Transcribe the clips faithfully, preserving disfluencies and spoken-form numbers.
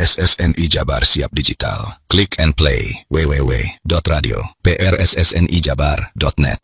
S S N I Jabar Siap Digital. Click and play w w w dot radio p r s s n i jabar dot net.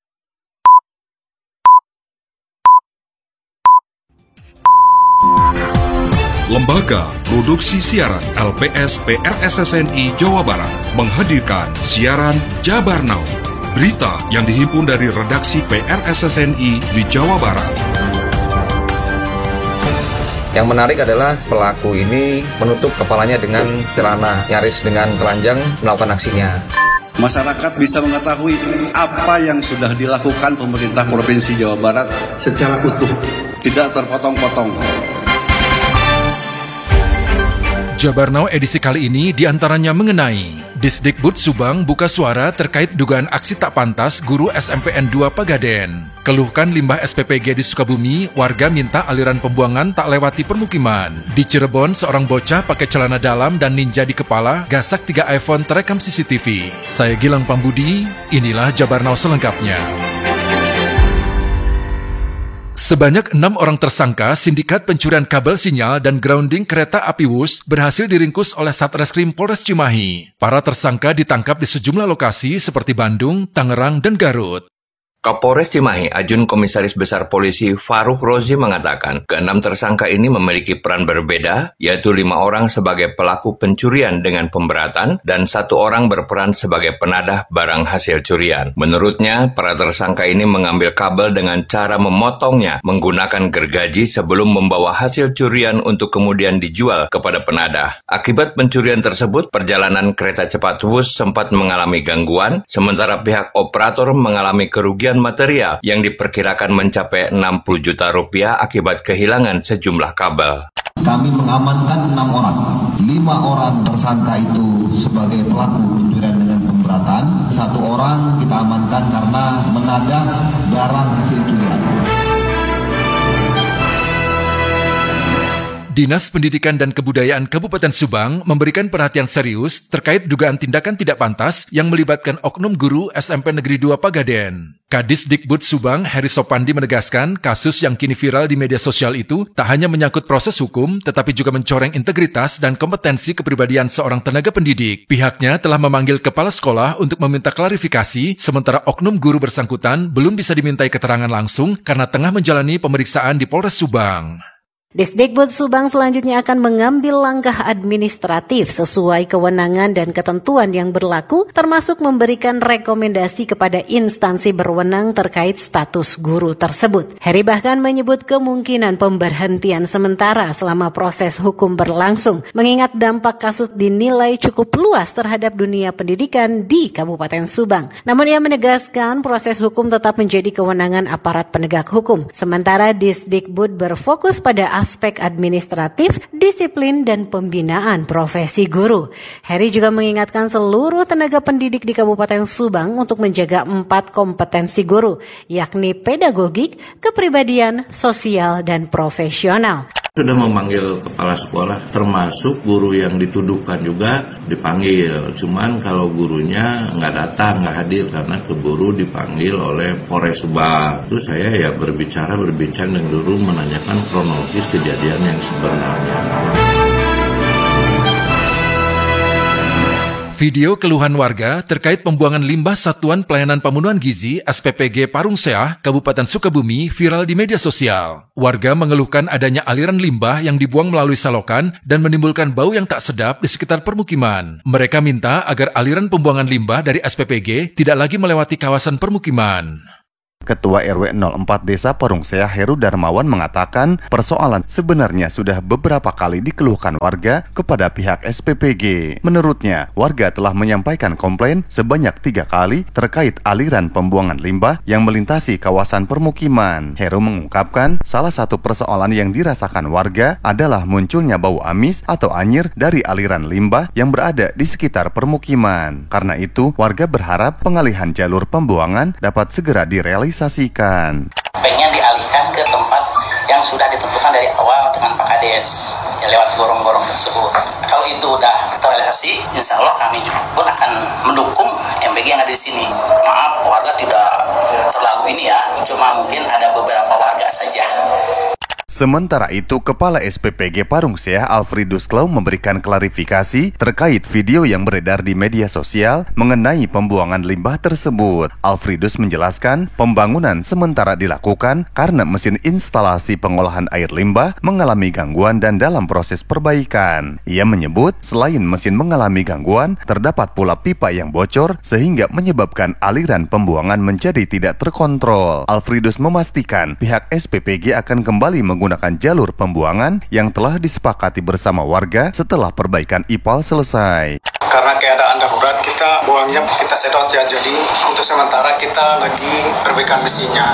Lembaga Produksi Siaran L P S P R S S N I Jawa Barat menghadirkan siaran Jabar Now, berita yang dihimpun dari redaksi P R S S N I di Jawa Barat. Yang menarik adalah pelaku ini menutup kepalanya dengan celana, nyaris dengan telanjang melakukan aksinya. Masyarakat bisa mengetahui apa yang sudah dilakukan pemerintah Provinsi Jawa Barat secara utuh, tidak terpotong-potong. Jabar Now edisi kali ini diantaranya mengenai Disdikbud Subang buka suara terkait dugaan aksi tak pantas guru S M P N dua Pegaden. Keluhkan limbah S P P G di Sukabumi, warga minta aliran pembuangan tak lewati permukiman. Di Cirebon, seorang bocah pakai celana dalam dan ninja di kepala, gasak tiga iPhone terekam C C T V. Saya Gilang Pambudi, inilah Jabar Now selengkapnya. Sebanyak enam orang tersangka sindikat pencurian kabel sinyal dan grounding kereta api Wus berhasil diringkus oleh Satreskrim Polres Cimahi. Para tersangka ditangkap di sejumlah lokasi seperti Bandung, Tangerang, dan Garut. Kapolres Cimahi, Ajun Komisaris Besar Polisi Faruk Rozi mengatakan, keenam tersangka ini memiliki peran berbeda, yaitu lima orang sebagai pelaku pencurian dengan pemberatan dan satu orang berperan sebagai penadah barang hasil curian. Menurutnya, para tersangka ini mengambil kabel dengan cara memotongnya menggunakan gergaji sebelum membawa hasil curian untuk kemudian dijual kepada penadah. Akibat pencurian tersebut, perjalanan kereta cepat Wus sempat mengalami gangguan, sementara pihak operator mengalami kerugian material yang diperkirakan mencapai enam puluh juta rupiah akibat kehilangan sejumlah kabel. Kami mengamankan enam orang, lima orang tersangka itu sebagai pelaku pencurian dengan pemberatan, satu orang kita amankan karena menadah barang hasil curian. Dinas Pendidikan dan Kebudayaan Kabupaten Subang memberikan perhatian serius terkait dugaan tindakan tidak pantas yang melibatkan oknum guru S M P Negeri dua Pegaden. Kadis Dikbud Subang, Heri Sopandi menegaskan kasus yang kini viral di media sosial itu tak hanya menyangkut proses hukum, tetapi juga mencoreng integritas dan kompetensi kepribadian seorang tenaga pendidik. Pihaknya telah memanggil kepala sekolah untuk meminta klarifikasi, sementara oknum guru bersangkutan belum bisa dimintai keterangan langsung karena tengah menjalani pemeriksaan di Polres Subang. Disdikbud Subang selanjutnya akan mengambil langkah administratif sesuai kewenangan dan ketentuan yang berlaku, termasuk memberikan rekomendasi kepada instansi berwenang terkait status guru tersebut. Heri bahkan menyebut kemungkinan pemberhentian sementara selama proses hukum berlangsung, mengingat dampak kasus dinilai cukup luas terhadap dunia pendidikan di Kabupaten Subang. Namun ia menegaskan proses hukum tetap menjadi kewenangan aparat penegak hukum, sementara Disdikbud berfokus pada aspek administratif, disiplin, dan pembinaan profesi guru. Heri juga mengingatkan seluruh tenaga pendidik di Kabupaten Subang untuk menjaga empat kompetensi guru, yakni pedagogik, kepribadian, sosial, dan profesional. Sudah memanggil kepala sekolah, termasuk guru yang dituduhkan juga dipanggil. Cuman kalau gurunya nggak datang, nggak hadir karena keburu dipanggil oleh Polres Subang. Itu saya ya berbicara, berbincang dengan guru menanyakan kronologis kejadian yang sebenarnya. Video keluhan warga terkait pembuangan limbah Satuan Pelayanan Pemenuhan Gizi S P P G Parung Seah, Kabupaten Sukabumi viral di media sosial. Warga mengeluhkan adanya aliran limbah yang dibuang melalui selokan dan menimbulkan bau yang tak sedap di sekitar permukiman. Mereka minta agar aliran pembuangan limbah dari S P P G tidak lagi melewati kawasan permukiman. Ketua R W nol empat Desa Parung Seah Heru Darmawan mengatakan persoalan sebenarnya sudah beberapa kali dikeluhkan warga kepada pihak S P P G. Menurutnya, warga telah menyampaikan komplain sebanyak tiga kali terkait aliran pembuangan limbah yang melintasi kawasan permukiman. Heru mengungkapkan salah satu persoalan yang dirasakan warga adalah munculnya bau amis atau anyir dari aliran limbah yang berada di sekitar permukiman. Karena itu, warga berharap pengalihan jalur pembuangan dapat segera direalisasikan. Pengen dialihkan ke tempat yang sudah ditentukan dari awal dengan Pak Kades ya, lewat gorong-gorong tersebut. Kalau itu udah terrealisasi, insya Allah kami pun akan mendukung M B G yang ada di sini. Maaf, warga tidak terlalu ini ya, cuma mungkin ada beberapa warga saja. Sementara itu, Kepala S P P G Parung Seah Alfridus Klau memberikan klarifikasi terkait video yang beredar di media sosial mengenai pembuangan limbah tersebut. Alfridus menjelaskan pembangunan sementara dilakukan karena mesin instalasi pengolahan air limbah mengalami gangguan dan dalam proses perbaikan. Ia menyebut selain mesin mengalami gangguan, terdapat pula pipa yang bocor sehingga menyebabkan aliran pembuangan menjadi tidak terkontrol. Alfridus memastikan pihak S P P G akan kembali menggunakan menggunakan jalur pembuangan yang telah disepakati bersama warga setelah perbaikan I P A L selesai. Karena keadaan darurat kita buangnya kita sedot ya, jadi untuk sementara kita lagi perbaikan mesinnya.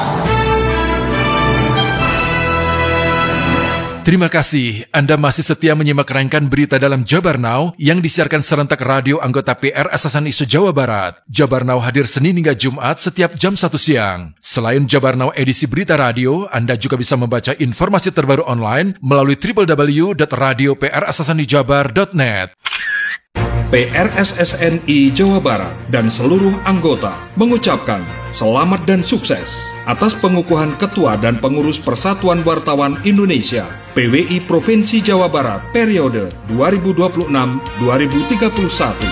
Terima kasih Anda masih setia menyimak rangkaian berita dalam Jabar Now yang disiarkan serentak radio anggota P R S S N I se-Jawa Barat. Jabar Now hadir Senin hingga Jumat setiap jam satu siang. Selain Jabar Now edisi berita radio, Anda juga bisa membaca informasi terbaru online melalui w w w dot radio p r s s n i jabar dot net. P R S S N I Jawa Barat dan seluruh anggota mengucapkan selamat dan sukses atas pengukuhan Ketua dan Pengurus Persatuan Wartawan Indonesia P W I Provinsi Jawa Barat periode dua ribu dua puluh enam sampai dua ribu tiga puluh satu.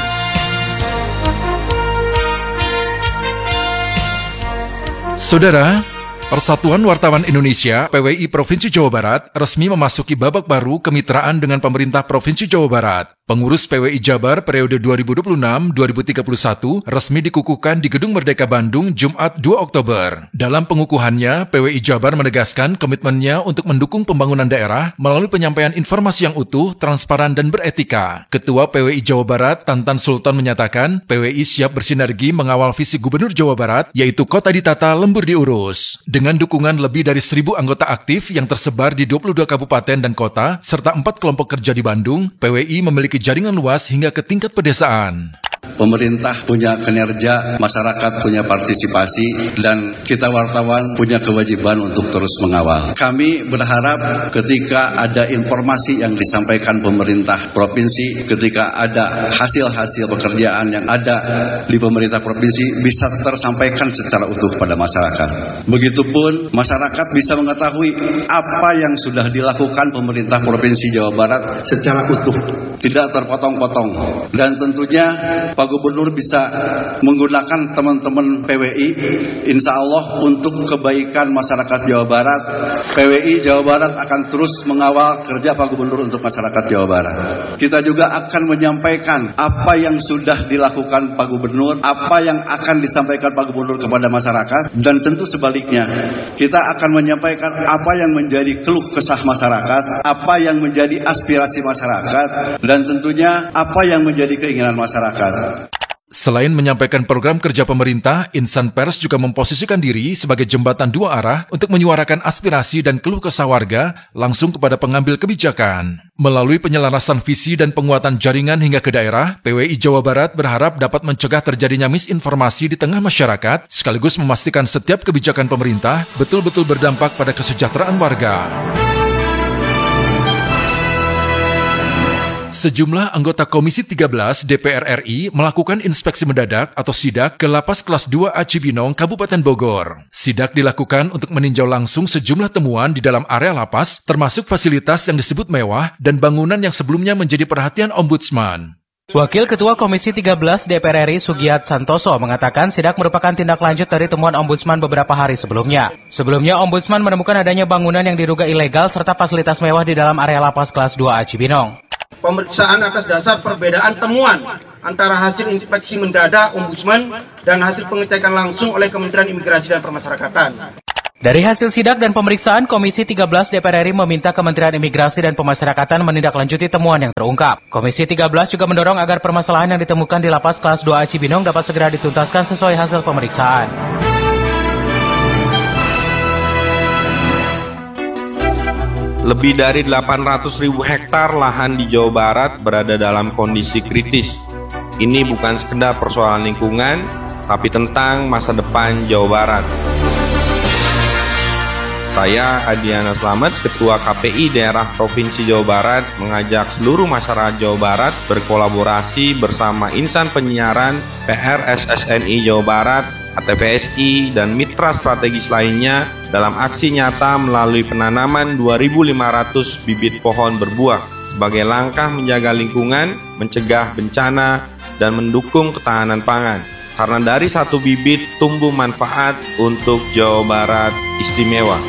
Saudara, Persatuan Wartawan Indonesia P W I Provinsi Jawa Barat resmi memasuki babak baru kemitraan dengan pemerintah Provinsi Jawa Barat. Pengurus P W I Jabar periode dua ribu dua puluh enam sampai dua ribu tiga puluh satu resmi dikukuhkan di Gedung Merdeka Bandung Jumat dua Oktober. Dalam pengukuhannya, P W I Jabar menegaskan komitmennya untuk mendukung pembangunan daerah melalui penyampaian informasi yang utuh, transparan, dan beretika. Ketua P W I Jawa Barat, Tantan Sultan, menyatakan P W I siap bersinergi mengawal visi Gubernur Jawa Barat, yaitu kota ditata, lembur diurus. Dengan dukungan lebih dari seribu anggota aktif yang tersebar di dua puluh dua kabupaten dan kota, serta empat kelompok kerja di Bandung, P W I memiliki jaringan luas hingga ke tingkat pedesaan. Pemerintah punya kinerja, masyarakat punya partisipasi, dan kita wartawan punya kewajiban untuk terus mengawal. Kami berharap ketika ada informasi yang disampaikan pemerintah provinsi, ketika ada hasil-hasil pekerjaan yang ada di pemerintah provinsi bisa tersampaikan secara utuh pada masyarakat. Begitupun masyarakat bisa mengetahui apa yang sudah dilakukan pemerintah Provinsi Jawa Barat secara utuh, tidak terpotong-potong, dan tentunya Pak Gubernur bisa menggunakan teman-teman P W I insya Allah untuk kebaikan masyarakat Jawa Barat. P W I Jawa Barat akan terus mengawal kerja Pak Gubernur untuk masyarakat Jawa Barat. Kita juga akan menyampaikan apa yang sudah dilakukan Pak Gubernur, apa yang akan disampaikan Pak Gubernur kepada masyarakat, dan tentu sebaliknya kita akan menyampaikan apa yang menjadi keluh kesah masyarakat, apa yang menjadi aspirasi masyarakat, dan tentunya apa yang menjadi keinginan masyarakat. Selain menyampaikan program kerja pemerintah, insan pers juga memposisikan diri sebagai jembatan dua arah untuk menyuarakan aspirasi dan keluh kesah warga langsung kepada pengambil kebijakan. Melalui penyelarasan visi dan penguatan jaringan hingga ke daerah, P W I Jawa Barat berharap dapat mencegah terjadinya misinformasi di tengah masyarakat, sekaligus memastikan setiap kebijakan pemerintah betul-betul berdampak pada kesejahteraan warga. Sejumlah anggota Komisi tiga belas D P R R I melakukan inspeksi mendadak atau sidak ke Lapas Kelas dua A Cibinong, Kabupaten Bogor. Sidak dilakukan untuk meninjau langsung sejumlah temuan di dalam area lapas, termasuk fasilitas yang disebut mewah dan bangunan yang sebelumnya menjadi perhatian Ombudsman. Wakil Ketua Komisi tiga belas D P R R I Sugiat Santoso mengatakan sidak merupakan tindak lanjut dari temuan Ombudsman beberapa hari sebelumnya. Sebelumnya, Ombudsman menemukan adanya bangunan yang diduga ilegal serta fasilitas mewah di dalam area Lapas Kelas dua A Cibinong. Pemeriksaan atas dasar perbedaan temuan antara hasil inspeksi mendadak Ombudsman dan hasil pengecekan langsung oleh Kementerian Imigrasi dan Pemasyarakatan. Dari hasil sidak dan pemeriksaan, Komisi tiga belas D P R R I meminta Kementerian Imigrasi dan Pemasyarakatan menindaklanjuti temuan yang terungkap. Komisi tiga belas juga mendorong agar permasalahan yang ditemukan di Lapas Kelas dua A Cibinong dapat segera dituntaskan sesuai hasil pemeriksaan. Lebih dari delapan ratus ribu hektar lahan di Jawa Barat berada dalam kondisi kritis. Ini bukan sekedar persoalan lingkungan, tapi tentang masa depan Jawa Barat. Saya, Adiana Slamet, Ketua K P I Daerah Provinsi Jawa Barat, mengajak seluruh masyarakat Jawa Barat berkolaborasi bersama insan penyiaran P R S S N I Jawa Barat H T P S I, dan mitra strategis lainnya dalam aksi nyata melalui penanaman dua ribu lima ratus bibit pohon berbuah sebagai langkah menjaga lingkungan, mencegah bencana, dan mendukung ketahanan pangan. Karena dari satu bibit tumbuh manfaat untuk Jawa Barat istimewa.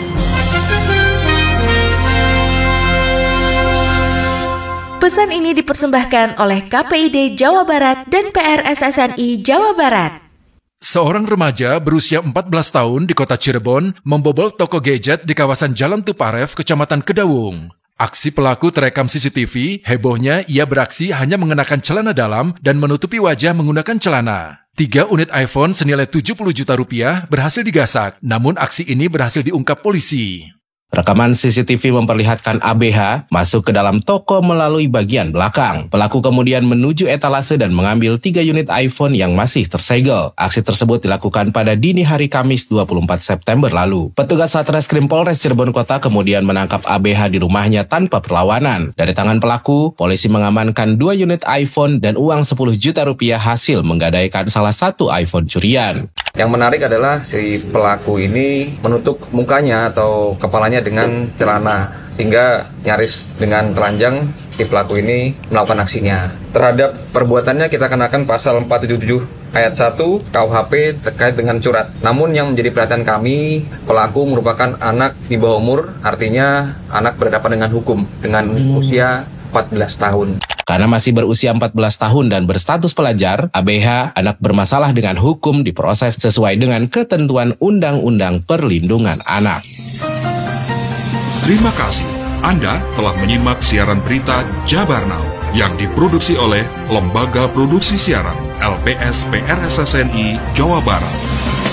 Pesan ini dipersembahkan oleh K P I D Jawa Barat dan P R S S N I Jawa Barat. Seorang remaja berusia empat belas tahun di kota Cirebon membobol toko gadget di kawasan Jalan Tuparef, Kecamatan Kedawung. Aksi pelaku terekam C C T V, hebohnya ia beraksi hanya mengenakan celana dalam dan menutupi wajah menggunakan celana. Tiga unit iPhone senilai tujuh puluh juta rupiah berhasil digasak, namun aksi ini berhasil diungkap polisi. Rekaman C C T V memperlihatkan A B H masuk ke dalam toko melalui bagian belakang. Pelaku kemudian menuju etalase dan mengambil tiga unit iPhone yang masih tersegel. Aksi tersebut dilakukan pada dini hari Kamis dua puluh empat September lalu. Petugas Satreskrim Polres Cirebon Kota kemudian menangkap A B H di rumahnya tanpa perlawanan. Dari tangan pelaku, polisi mengamankan dua unit iPhone dan uang sepuluh juta rupiah hasil menggadaikan salah satu iPhone curian. Yang menarik adalah si pelaku ini menutup mukanya atau kepalanya dengan celana, sehingga nyaris dengan telanjang si pelaku ini melakukan aksinya. Terhadap perbuatannya kita kenakan pasal empat tujuh tujuh ayat satu K U H P terkait dengan curat. Namun yang menjadi perhatian kami, pelaku merupakan anak di bawah umur, artinya anak berhadapan dengan hukum dengan hmm. usia empat belas tahun. Karena masih berusia empat belas tahun dan berstatus pelajar, A B H, anak bermasalah dengan hukum, diproses sesuai dengan ketentuan Undang-Undang Perlindungan Anak. Terima kasih. Anda telah menyimak siaran berita Jabar Now yang diproduksi oleh Lembaga Produksi Siaran L P S P R S S N I Jawa Barat.